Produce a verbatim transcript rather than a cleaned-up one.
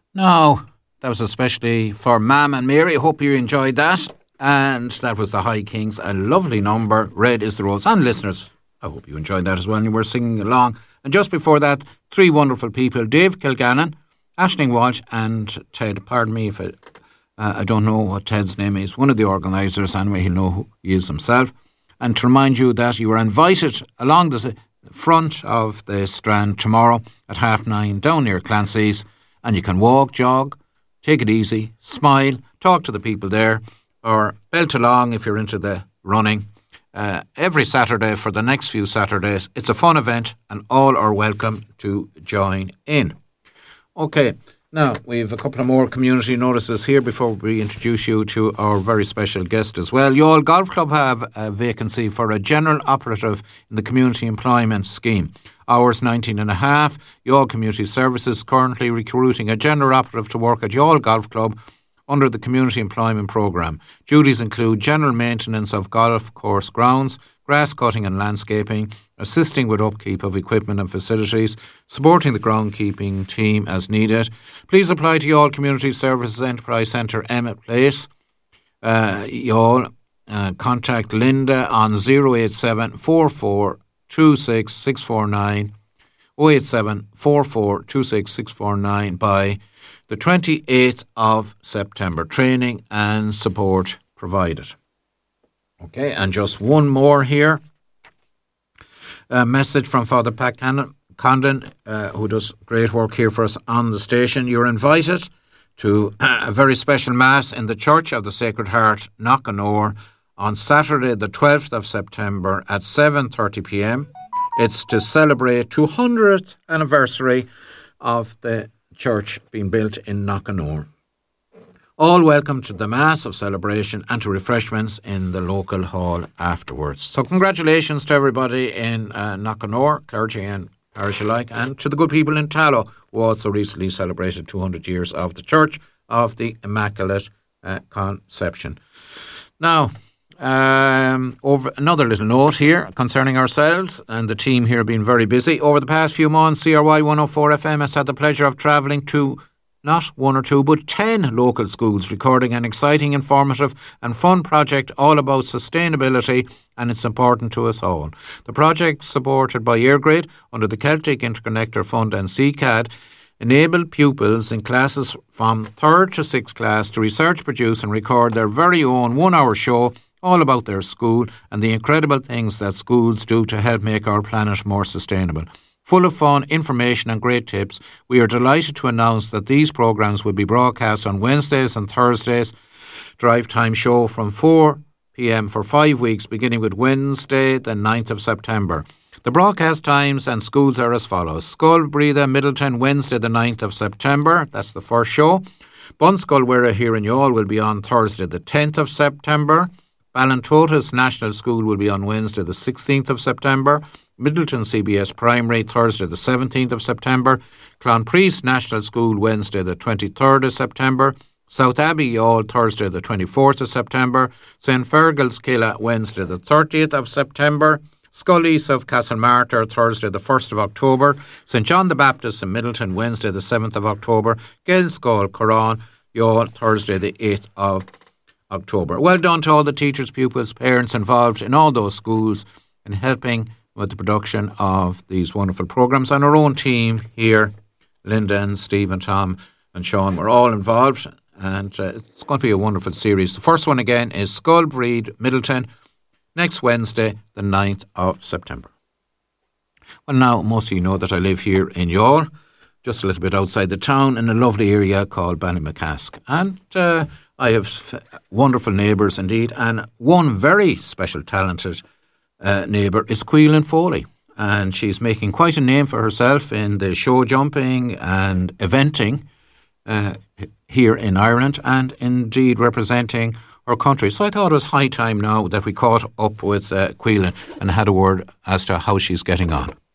Now, that was especially for Mam and Mary. I hope you enjoyed that. And that was the High Kings, a lovely number. Red is the Rose. And listeners, I hope you enjoyed that as well. You were singing along. And just before that, three wonderful people, Dave Kilgannon, Aisling Walsh and Ted. Pardon me if I, uh, I don't know what Ted's name is. One of the organisers, anyway, he'll know who he is himself. And to remind you that you are invited along the front of the Strand tomorrow at half nine down near Clancy's. And you can walk, jog, take it easy, smile, talk to the people there, or belt along if you're into the running. Uh, every Saturday for the next few Saturdays. It's a fun event and all are welcome to join in. Okay, now we have a couple of more community notices here before we introduce you to our very special guest as well. Youghal Golf Club have a vacancy for a general operative in the Community Employment Scheme. Hours nineteen and a half. Youghal Community Services currently recruiting a general operative to work at Youghal Golf Club under the Community Employment Programme. Duties include general maintenance of golf course grounds, grass cutting and landscaping, assisting with upkeep of equipment and facilities, supporting the groundkeeping team as needed. Please apply to Youghal Community Services Enterprise Centre, Emmett Place. Uh, Youghal, uh, contact Linda on zero eight seven four four two six six four nine, zero eight seven four four two six six four nine by the twenty-eighth of September. Training and support provided. Okay, and just one more here. A message from Father Pat Condon, uh, who does great work here for us on the station. You're invited to a very special Mass in the Church of the Sacred Heart, Knockanore, on Saturday the twelfth of September at seven thirty p m. It's to celebrate two hundredth anniversary of the church being built in Knockanore. All welcome to the Mass of celebration and to refreshments in the local hall afterwards. So congratulations to everybody in uh, Knockanore, clergy and parish alike, and to the good people in Tallow who also recently celebrated two hundred years of the Church of the Immaculate uh, Conception. Now, Um, over another little note here concerning ourselves and the team here being very busy. Over the past few months, C R Y one oh four F M has had the pleasure of travelling to not one or two, but ten local schools, recording an exciting, informative and fun project all about sustainability, and it's important to us all. The project, supported by EirGrid under the Celtic Interconnector Fund and C C A D, enable pupils in classes from third to sixth class to research, produce and record their very own one-hour show all about their school and the incredible things that schools do to help make our planet more sustainable. Full of fun, information and great tips, we are delighted to announce that these programmes will be broadcast on Wednesdays and Thursdays. Drive Time show from four p m for five weeks, beginning with Wednesday the ninth of September. The broadcast times and schools are as follows. Scoil Breda, Middleton, Wednesday the ninth of September. That's the first show. Bunscoilwera here in Youghal will be on Thursday the tenth of September. Ballintotis National School will be on Wednesday the sixteenth of September. Middleton C B S Primary Thursday the seventeenth of September. Clonpriest National School Wednesday the twenty-third of September. South Abbey Youghal Thursday the twenty-fourth of September. Saint Fergal's Killa Wednesday the thirtieth of September. Scully's of Castlemartyr Thursday the first of October. Saint John the Baptist in Middleton Wednesday the seventh of October. Gaelscoil Corran Youghal Thursday the eighth of October. Well done to all the teachers, pupils, parents involved in all those schools in helping with the production of these wonderful programmes. And our own team here, Linda and Steve and Tom and Sean, were all involved, and uh, it's going to be a wonderful series. The first one again is Scoil Breda, Middleton, next Wednesday the ninth of September. Well, now most of you know that I live here in Youghal, just a little bit outside the town in a lovely area called Ballymacask, and uh, I have wonderful neighbours indeed, and one very special talented uh, neighbour is Quillen Foley, and she's making quite a name for herself in the show jumping and eventing uh, here in Ireland, and indeed representing our country. So I thought it was high time now that we caught up with uh, Quillen and had a word as to how she's getting on.